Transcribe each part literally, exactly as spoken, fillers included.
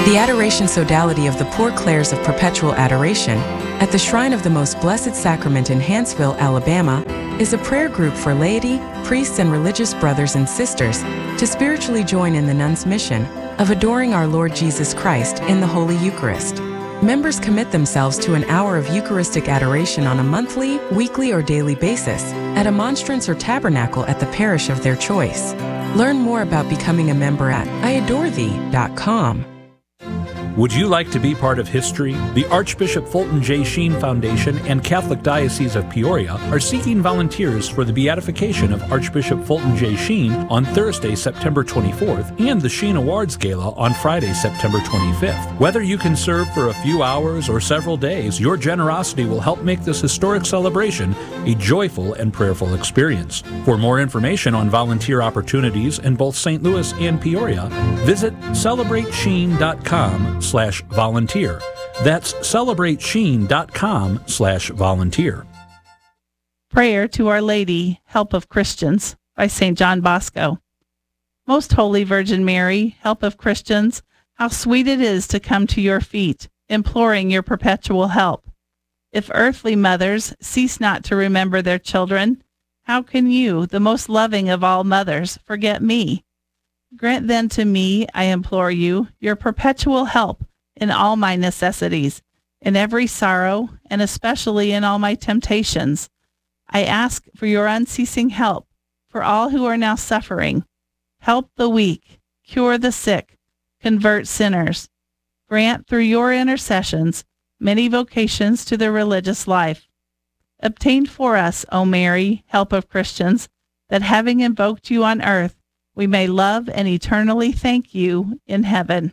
The Adoration Sodality of the Poor Clares of Perpetual Adoration at the Shrine of the Most Blessed Sacrament in Hanceville, Alabama, is a prayer group for laity, priests, and religious brothers and sisters to spiritually join in the nuns' mission of adoring our Lord Jesus Christ in the Holy Eucharist. Members commit themselves to an hour of Eucharistic adoration on a monthly, weekly, or daily basis at a monstrance or tabernacle at the parish of their choice. Learn more about becoming a member at I adore thee dot com. Would you like to be part of history? The Archbishop Fulton J. Sheen Foundation and Catholic Diocese of Peoria are seeking volunteers for the beatification of Archbishop Fulton J. Sheen on Thursday, September twenty-fourth, and the Sheen Awards Gala on Friday, September twenty-fifth. Whether you can serve for a few hours or several days, your generosity will help make this historic celebration a joyful and prayerful experience. For more information on volunteer opportunities in both Saint Louis and Peoria, visit celebrate sheen dot com slash volunteer. That's celebrate sheen dot com slash volunteer. Prayer to Our Lady, Help of Christians by Saint John Bosco. Most Holy Virgin Mary, Help of Christians, how sweet it is to come to your feet, imploring your perpetual help. If earthly mothers cease not to remember their children, how can you, the most loving of all mothers, forget me? Grant then to me, I implore you, your perpetual help in all my necessities, in every sorrow, and especially in all my temptations. I ask for your unceasing help for all who are now suffering. Help the weak, cure the sick, convert sinners. Grant through your intercessions many vocations to the religious life. Obtain for us, O Mary, Help of Christians, that having invoked you on earth, we may love and eternally thank you in heaven.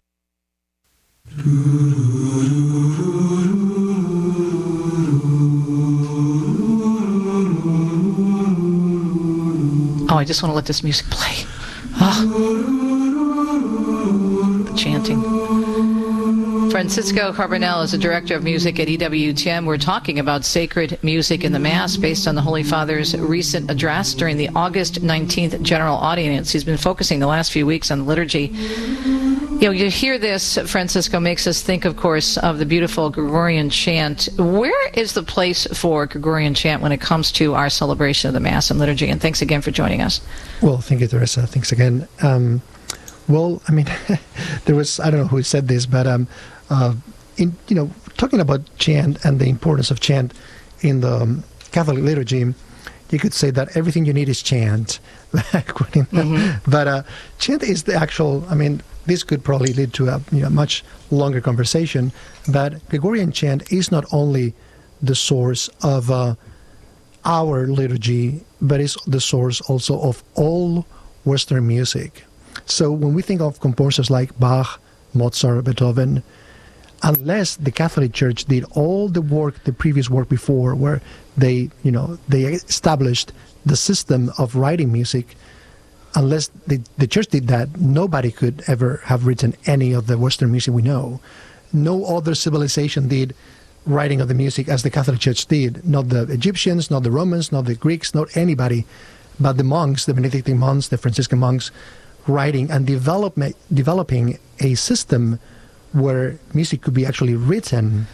Oh, I just want to let this music play. Oh. The chanting. Francisco Carbonell is the director of music at E W T M. We're talking about sacred music in the Mass based on the Holy Father's recent address during the August nineteenth General Audience. He's been focusing the last few weeks on liturgy. You know, you hear this, Francisco, makes us think, of course, of the beautiful Gregorian chant. Where is the place for Gregorian chant when it comes to our celebration of the Mass and liturgy? And thanks again for joining us. Well, thank you, Teresa. Thanks again. Um, well, I mean, there was, I don't know who said this, but um, uh, in you know, talking about chant and the importance of chant in the um, Catholic liturgy, you could say that everything you need is chant. mm-hmm. But uh, chant is the actual, I mean, this could probably lead to a you know, much longer conversation, but Gregorian chant is not only the source of uh, our liturgy, but it's the source also of all Western music. So when we think of composers like Bach, Mozart, Beethoven, unless the Catholic Church did all the work, the previous work before, where they, you know, they established the system of writing music, unless the, the Church did that, nobody could ever have written any of the Western music we know. No other civilization did writing of the music as the Catholic Church did. Not the Egyptians, not the Romans, not the Greeks, not anybody, but the monks, the Benedictine monks, the Franciscan monks, writing and develop, developing a system where music could be actually written.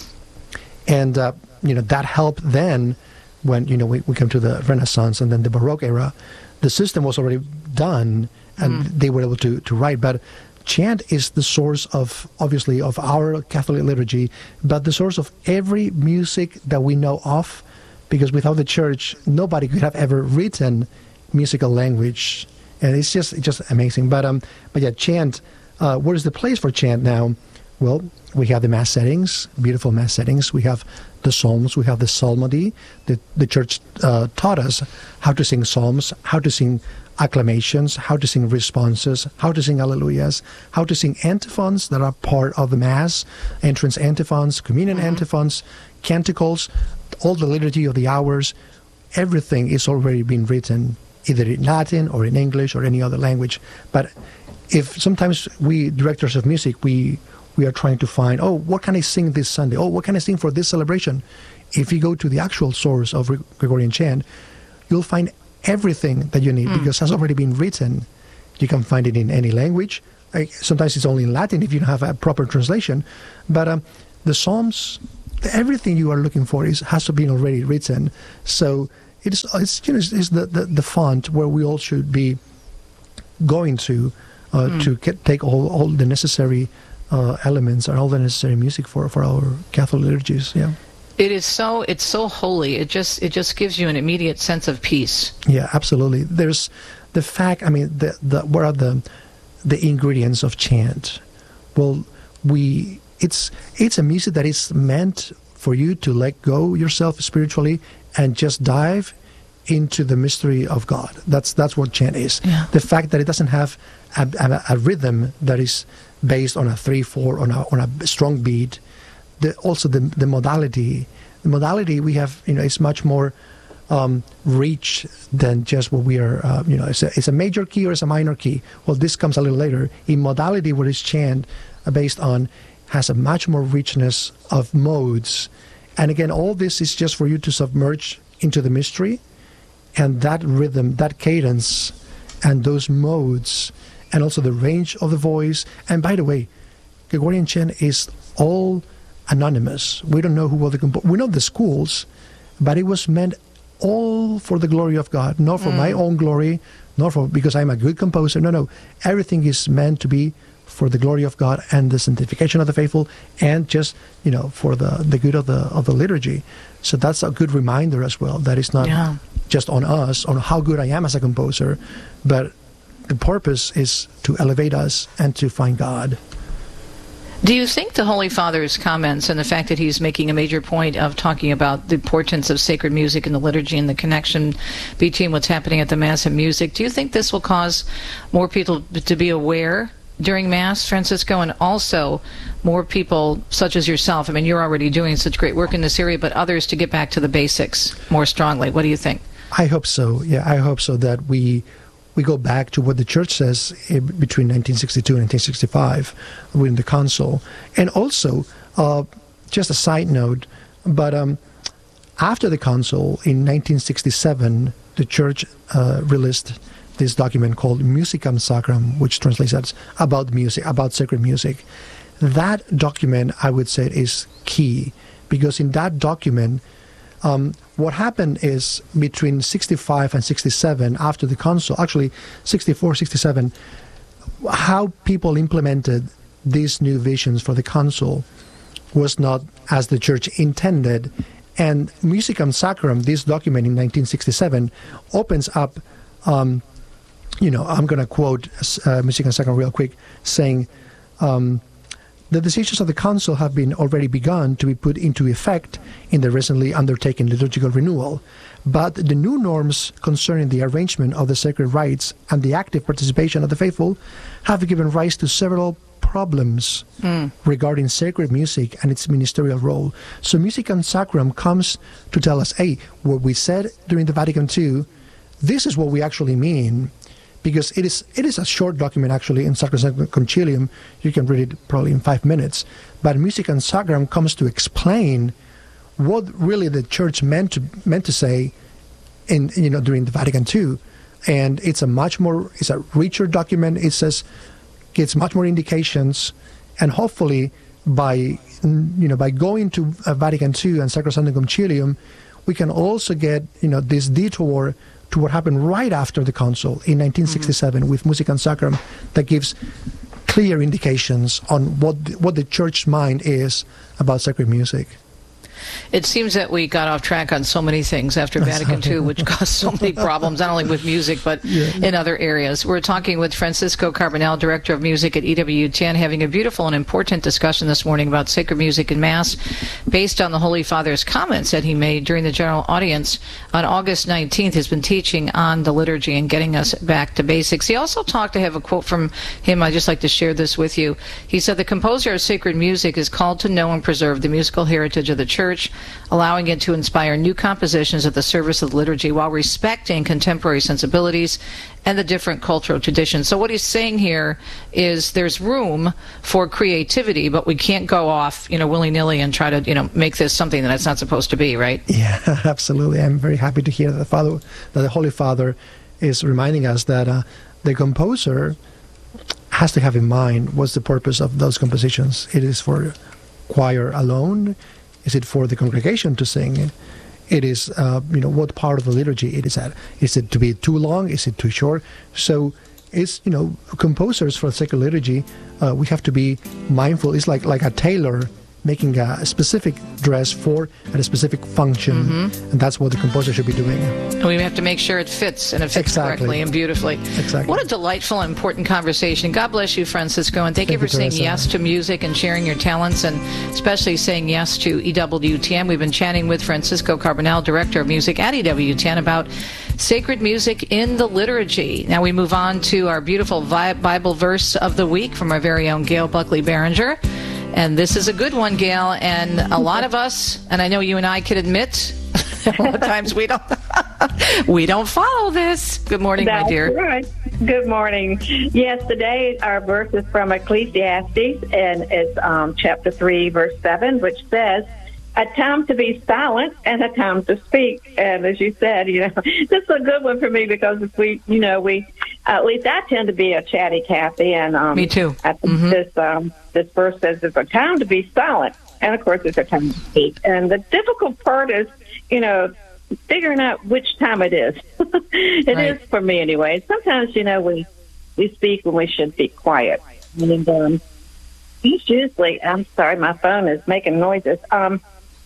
And, uh, you know, that helped then when, you know, we, we come to the Renaissance and then the Baroque era. The system was already done and mm. they were able to, to write. But chant is the source of, obviously, of our Catholic liturgy, but the source of every music that we know of, because without the Church, nobody could have ever written musical language. And it's just it's just amazing. But um, but yeah, chant. Uh, where is the place for chant now? Well, we have the Mass settings, beautiful Mass settings. We have the Psalms. We have the Psalmody. The the Church uh, taught us how to sing Psalms, how to sing acclamations, how to sing responses, how to sing Alleluias, how to sing antiphons that are part of the Mass, entrance antiphons, communion mm-hmm. antiphons, canticles, all the liturgy of the hours. Everything is already been written, either in Latin or in English or any other language. But if sometimes we, directors of music, we we are trying to find, oh, what can I sing this Sunday? Oh, what can I sing for this celebration? If you go to the actual source of Gregorian chant, you'll find everything that you need mm. because it has already been written. You can find it in any language, like, sometimes it's only in Latin if you don't have a proper translation. But um, the Psalms, everything you are looking for is has to be already written. So it's it's you know it's the, the the font where we all should be going to uh, mm. to get, take all all the necessary uh, elements and all the necessary music for for our Catholic liturgies. Yeah. It is so it's so holy. It just it just gives you an immediate sense of peace. Yeah, absolutely. There's the fact. I mean, the the what are the the ingredients of chant? Well, we it's it's a music that is meant for you to let go yourself spiritually and just dive into the mystery of God. That's that's what chant is. Yeah. The fact that it doesn't have a, a, a rhythm that is based on a three four on a on a strong beat. The, also the the modality, the modality we have, you know, is much more um, rich than just what we are. Uh, you know, it's a, it's a major key or it's a minor key. Well, this comes a little later. In modality, what is chant uh, based on has a much more richness of modes, and again, all this is just for you to submerge into the mystery, and that rhythm, that cadence, and those modes, and also the range of the voice. And by the way, Gregorian chant is all anonymous. We don't know who were the compo- we know the schools, but it was meant all for the glory of God, not for mm. my own glory, not for because I'm a good composer. No, no. Everything is meant to be for the glory of God and the sanctification of the faithful, and just, you know, for the, the good of the of the liturgy. So that's a good reminder as well, that it's not yeah. just on us, on how good I am as a composer, but the purpose is to elevate us and to find God. Do you think the Holy Father's comments and the fact that he's making a major point of talking about the importance of sacred music in the liturgy and the connection between what's happening at the Mass and music, do you think this will cause more people to be aware during Mass, Francisco, and also more people such as yourself? I mean, you're already doing such great work in this area, but others to get back to the basics more strongly. What do you think? I hope so. Yeah, I hope so that we we go back to what the Church says between nineteen sixty-two and nineteen sixty-five with the Council. And also, uh, just a side note, but um, after the Council in nineteen sixty-seven, the Church uh, released this document called Musicam Sacram, which translates as about music, about sacred music. That document, I would say, is key, because in that document, um, what happened is between sixty-five and sixty-seven, after the Council, actually sixty-four, sixty-seven, how people implemented these new visions for the Council was not as the Church intended. And Musicam Sacram, this document in nineteen sixty-seven, opens up, um, you know, I'm going to quote uh, Musicam Sacram real quick, saying, um, the decisions of the Council have been already begun to be put into effect in the recently undertaken liturgical renewal, but the new norms concerning the arrangement of the sacred rites and the active participation of the faithful have given rise to several problems mm. regarding sacred music and its ministerial role. So Musicam Sacram comes to tell us, hey, what we said during the Vatican Two, this is what we actually mean. Because it is it is a short document, actually, in Sacrosanctum Concilium. You can read it probably in five minutes. But Musicam Sacram comes to explain what really the Church meant to meant to say in you know during the Vatican Two, and it's a much more it's a richer document. It says gives much more indications, and hopefully by you know by going to uh, Vatican Two and Sacrosanctum Concilium, we can also get you know this detour to what happened right after the Council in nineteen sixty-seven mm-hmm. with Musicam Sacram, that gives clear indications on what what the Church's mind is about sacred music. It seems that we got off track on so many things after Vatican Two, which caused so many problems, not only with music, but yeah. in other areas. We're talking with Francisco Carbonell, Director of Music at E W T N, having a beautiful and important discussion this morning about sacred music in Mass, based on the Holy Father's comments that he made during the general audience on August nineteenth. He's been teaching on the liturgy and getting us back to basics. He also talked, I have a quote from him, I'd just like to share this with you. He said, the composer of sacred music is called to know and preserve the musical heritage of the Church, allowing it to inspire new compositions at the service of the liturgy while respecting contemporary sensibilities and the different cultural traditions. So what he's saying here is there's room for creativity, but we can't go off, you know, willy-nilly and try to, you know, make this something that it's not supposed to be, right? Yeah, absolutely. I'm very happy to hear that the Father, that the Holy Father is reminding us that uh, the composer has to have in mind what's the purpose of those compositions. It is for choir alone. Is it for the congregation to sing? It is, uh, you know, what part of the liturgy it is at. Is it to be too long? Is it too short? So it's, you know, composers for sacred liturgy, uh, we have to be mindful. It's like, like a tailor making a specific dress for a specific function, mm-hmm. and that's what the composer should be doing. We have to make sure it fits, and it fits exactly. correctly and beautifully. Exactly. What a delightful and important conversation. God bless you, Francisco, and thank, thank you for you, saying Teresa. Yes to music and sharing your talents, and especially saying yes to E W T N. We've been chatting with Francisco Carbonell, Director of Music at E W T N, about sacred music in the liturgy. Now we move on to our beautiful Bible verse of the week from our very own Gail Buckley Behringer. And this is a good one, Gail, and a lot of us, and I know you and I can admit, a lot of times we don't we don't follow this. Good morning, That's my dear. Right. Good morning. Yes, today our verse is from Ecclesiastes, and it's um, chapter three, verse seven, which says, a time to be silent and a time to speak. And as you said, you know, this is a good one for me because if we, you know, we, at least I tend to be a chatty Kathy. And um, me too. I think mm-hmm. this um, this verse says it's a time to be silent, and of course it's a time to speak. And the difficult part is, you know, figuring out which time it is. It right. is for me anyway. Sometimes, you know, we we speak when we should be quiet. And um, it's usually, I'm sorry, my phone is making noises. Um,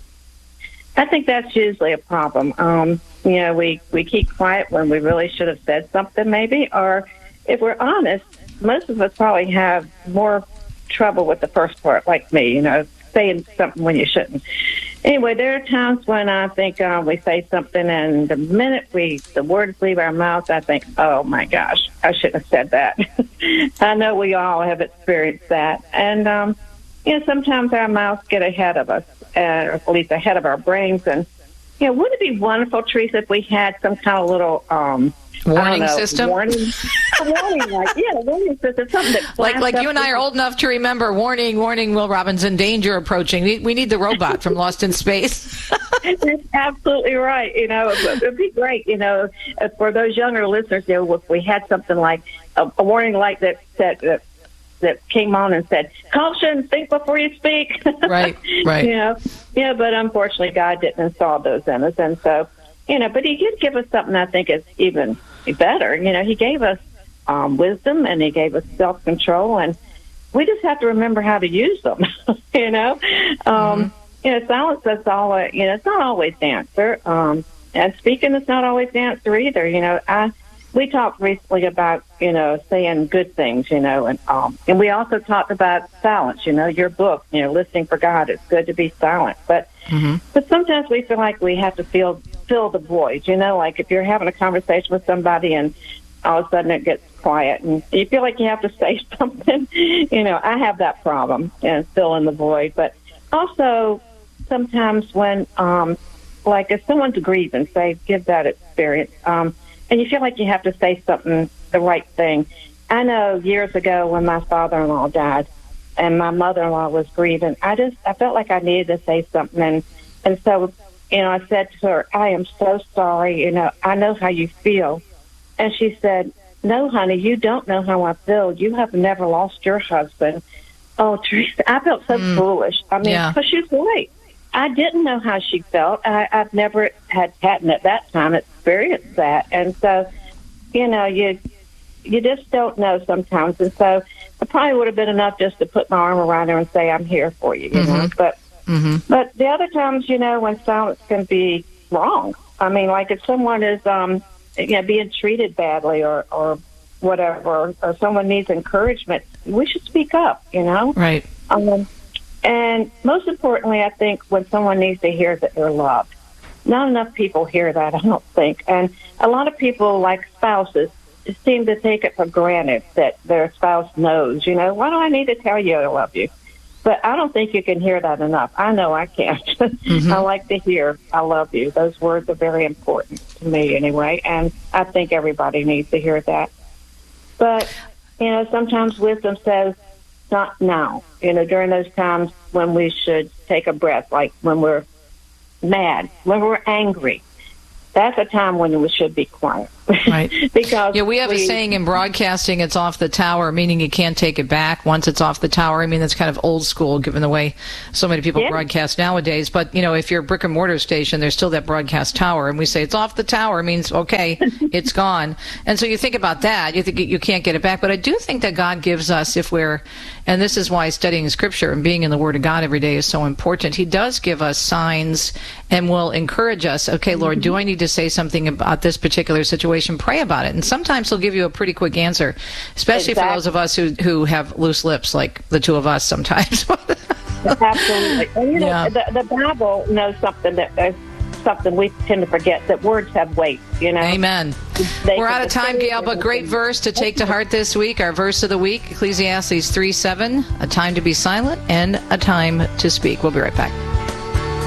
I think that's usually a problem. Um, you know, we, we keep quiet when we really should have said something maybe, or if we're honest, most of us probably have more trouble with the first part, like me, you know, saying something when you shouldn't. Anyway, there are times when I think uh, we say something, and the minute we the words leave our mouth, I think, oh, my gosh, I shouldn't have said that. I know we all have experienced that. And, um, you know, sometimes our mouths get ahead of us. Uh, or at least ahead of our brains. And, you know, wouldn't it be wonderful, Teresa, if we had some kind of little um, warning know, system? Warning, warning, like, yeah, warning system, something that like, like you and I are old enough to remember, warning, warning, Will Robinson, danger approaching. We, we need the robot from Lost in Space. That's absolutely right. You know, it would be great, you know, for those younger listeners, you know, if we had something like a, a warning light that said that, that came on and said, caution, think before you speak. Right, right. You know, yeah, but unfortunately God didn't install those in us. And so, you know, but he did give us something I think is even better. You know, he gave us um, wisdom, and he gave us self-control, and we just have to remember how to use them, you know. Um, mm-hmm. You know, silence is always, you know, it's not always the answer. Um, and speaking is not always the answer either. You know, I... We talked recently about, you know, saying good things, you know, and um, and we also talked about silence, you know, your book, you know, Listening for God. It's good to be silent. But mm-hmm. but sometimes we feel like we have to fill, fill the void, you know, like if you're having a conversation with somebody and all of a sudden it gets quiet and you feel like you have to say something. You know, I have that problem, and fill in the void. But also sometimes when, um, like if someone's grieving, say, give that experience, um, and you feel like you have to say something, the right thing. I know years ago when my father-in-law died and my mother-in-law was grieving, I just, I felt like I needed to say something. And, and so, you know, I said to her, I am so sorry. You know, I know how you feel. And she said, no, honey, you don't know how I feel. You have never lost your husband. Oh, Teresa, I felt so mm. foolish. I mean, yeah. because she's right. I didn't know how she felt. I, I've never had, hadn't at that time experienced that. And so, you know, you you just don't know sometimes. And so it probably would have been enough just to put my arm around her and say, I'm here for you, you mm-hmm. know. But, mm-hmm. but the other times, you know, when silence can be wrong. I mean, like if someone is, um, you know, being treated badly or, or whatever, or, or someone needs encouragement, we should speak up, you know. Right. Um And most importantly, I think when someone needs to hear that they're loved. Not enough people hear that, I don't think. And a lot of people, like spouses, seem to take it for granted that their spouse knows, you know, why do I need to tell you I love you? But I don't think you can hear that enough. I know I can't. Mm-hmm. I like to hear I love you. Those words are very important to me anyway, and I think everybody needs to hear that. But, you know, sometimes wisdom says, not now, you know, during those times when we should take a breath, like when we're mad, when we're angry. That's a time when we should be quiet. Right. because yeah, we have we, a saying in broadcasting, it's off the tower, meaning you can't take it back once it's off the tower. I mean, that's kind of old school given the way so many people Yeah. broadcast nowadays. But, you know, if you're a brick and mortar station, there's still that broadcast tower. And we say it's off the tower means, okay, it's gone. And so you think about that. You think you can't get it back. But I do think that God gives us, if we're, and this is why studying Scripture and being in the Word of God every day is so important. He does give us signs and will encourage us. Okay, Lord, do I need to say something about this particular situation? Pray about it. And sometimes he'll give you a pretty quick answer, especially Exactly. for those of us who, who have loose lips, like the two of us sometimes. Absolutely. And, you know, Yeah. the, the Bible knows something that uh, something we tend to forget, that words have weight, you know. Amen. They We're can out of time, deceive Gail, but and- great verse to take to heart this week. Our verse of the week, Ecclesiastes three seven, a time to be silent and a time to speak. We'll be right back.